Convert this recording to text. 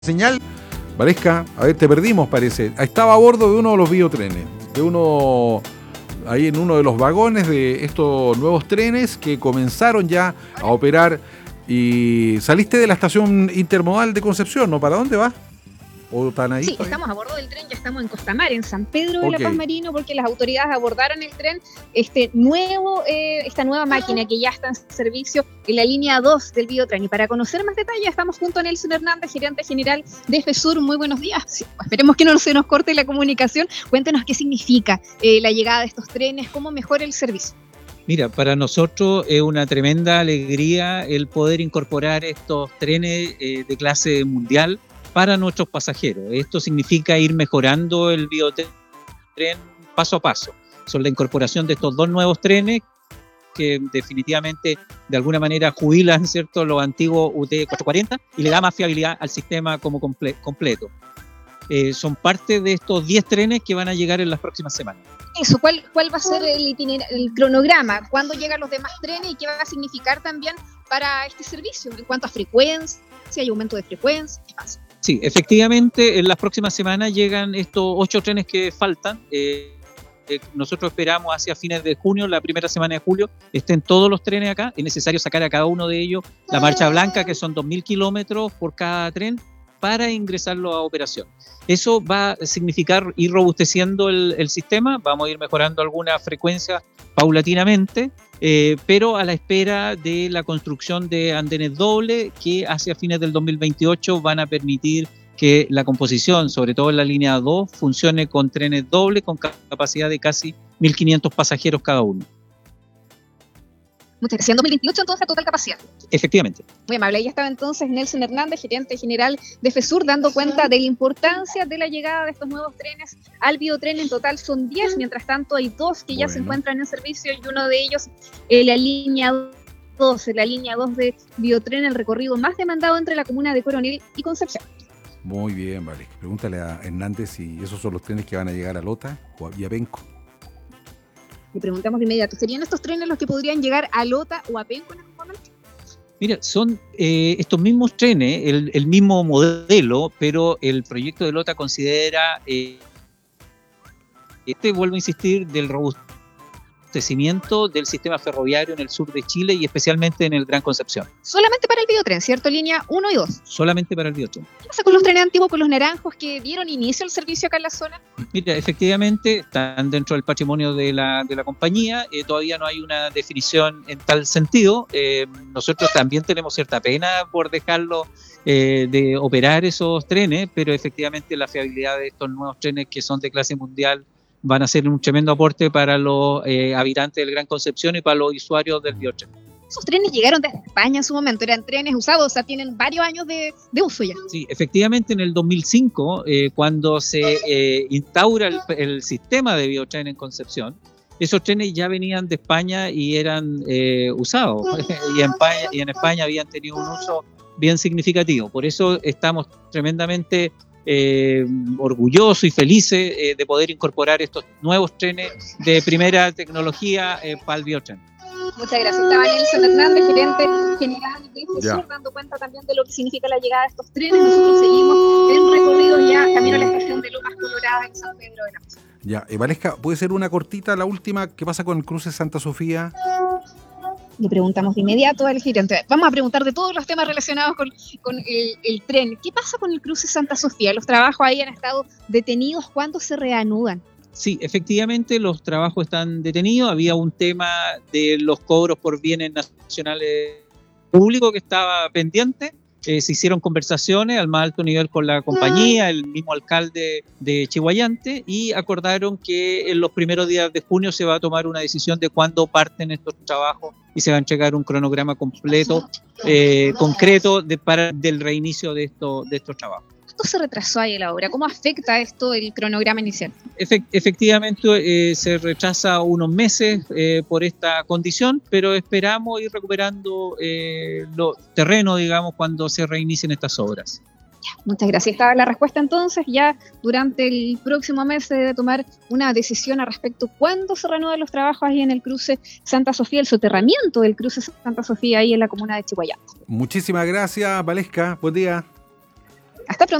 Señal, Valesca, a ver, te perdimos parece. Estaba a bordo de uno de los biotrenes, ahí en uno de los vagones de estos nuevos trenes que comenzaron ya a operar y saliste de la estación intermodal de Concepción, ¿no? ¿Para dónde vas? ¿O están ahí? Sí, estamos a bordo del tren, ya estamos en Costamare, en San Pedro de la Paz Marino, porque las autoridades abordaron el tren, esta nueva máquina que ya está en servicio en la línea 2 del biotren. Y para conocer más detalles, estamos junto a Nelson Hernández, gerente general de FESUR. Muy buenos días. Sí, esperemos que no se nos corte la comunicación. Cuéntenos qué significa la llegada de estos trenes, cómo mejora el servicio. Mira, para nosotros es una tremenda alegría el poder incorporar estos trenes de clase mundial para nuestros pasajeros. Esto significa ir mejorando el biotren paso a paso. Son la incorporación de estos dos nuevos trenes que definitivamente de alguna manera jubilan, ¿cierto?, los antiguos UT 440 y le da más fiabilidad al sistema como completo. Son parte de estos 10 trenes que van a llegar en las próximas semanas. Eso, ¿cuál va a ser el cronograma? ¿Cuándo llegan los demás trenes y qué va a significar también para este servicio? En cuanto a frecuencia, si hay aumento de frecuencia, ¿qué pasa? Sí, efectivamente, en las próximas semanas llegan estos 8 trenes que faltan. Nosotros esperamos hacia fines de junio, la primera semana de julio, estén todos los trenes acá. Es necesario sacar a cada uno de ellos la marcha blanca, que son 2.000 kilómetros por cada tren, para ingresarlo a operación. Eso va a significar ir robusteciendo el sistema, vamos a ir mejorando algunas frecuencias paulatinamente, pero a la espera de la construcción de andenes dobles que hacia fines del 2028 van a permitir que la composición, sobre todo en la línea 2, funcione con trenes dobles con capacidad de casi 1.500 pasajeros cada uno. Muchas gracias. En 2028 entonces total capacidad. Efectivamente. Muy amable. Ahí estaba entonces Nelson Hernández, gerente general de FESUR, dando cuenta de la importancia de la llegada de estos nuevos trenes al biotren. En total son 10, mientras tanto hay 2 que ya se encuentran en servicio y uno de ellos la línea 2, de biotren, el recorrido más demandado entre la comuna de Coronel y Concepción. Muy bien, vale. Pregúntale a Hernández si esos son los trenes que van a llegar a Lota y a Penco. Le preguntamos de inmediato, ¿serían estos trenes los que podrían llegar a Lota o a Penco en algún momento? Mira, son estos mismos trenes, el mismo modelo, pero el proyecto de Lota considera, vuelvo a insistir, del robustecimiento del sistema ferroviario en el sur de Chile y especialmente en el Gran Concepción. Solamente para el biotren, ¿cierto? Línea 1 y 2. Solamente para el biotren. ¿Qué pasa con los trenes antiguos, con los naranjos que dieron inicio al servicio acá en la zona? Mira, efectivamente están dentro del patrimonio de la compañía, todavía no hay una definición en tal sentido. Nosotros también tenemos cierta pena por dejarlo de operar esos trenes, pero efectivamente la fiabilidad de estos nuevos trenes que son de clase mundial van a ser un tremendo aporte para los habitantes del Gran Concepción y para los usuarios del biotren. Esos trenes llegaron desde España en su momento, eran trenes usados, o sea, tienen varios años de uso ya. Sí, efectivamente en el 2005, cuando se instaura el sistema de biotren en Concepción, esos trenes ya venían de España y eran usados, y en España habían tenido un uso bien significativo. Por eso estamos tremendamente orgullosos y felices de poder incorporar estos nuevos trenes de primera tecnología para el biotren. Muchas gracias. Estaba Nelson Hernández, gerente general de FESUR, dando cuenta también de lo que significa la llegada de estos trenes. Nosotros seguimos en recorrido ya camino a la estación de Lomas Coloradas en San Pedro de la Paz. Ya, Valesca, ¿puede ser una cortita, la última? ¿Qué pasa con el cruce Santa Sofía? Le preguntamos de inmediato al gerente. Vamos a preguntar de todos los temas relacionados con el tren. ¿Qué pasa con el cruce Santa Sofía? ¿Los trabajos ahí han estado detenidos? ¿Cuándo se reanudan? Sí, efectivamente los trabajos están detenidos. Había un tema de los cobros por bienes nacionales públicos que estaba pendiente. Se hicieron conversaciones al más alto nivel con la compañía, el mismo alcalde de Chiguayante, y acordaron que en los primeros días de junio se va a tomar una decisión de cuándo parten estos trabajos y se va a entregar un cronograma completo, concreto del reinicio de estos trabajos. ¿Cuánto se retrasó ahí la obra? ¿Cómo afecta esto el cronograma inicial? Efectivamente se retrasa unos meses por esta condición, pero esperamos ir recuperando los terrenos, digamos, cuando se reinicien estas obras. Ya, muchas gracias. Esta es la respuesta entonces. Ya durante el próximo mes se debe tomar una decisión al respecto. ¿Cuándo se reanudan los trabajos ahí en el cruce Santa Sofía, el soterramiento del cruce Santa Sofía ahí en la comuna de Chiguayante? Muchísimas gracias, Valesca. Buen día. Hasta pronto.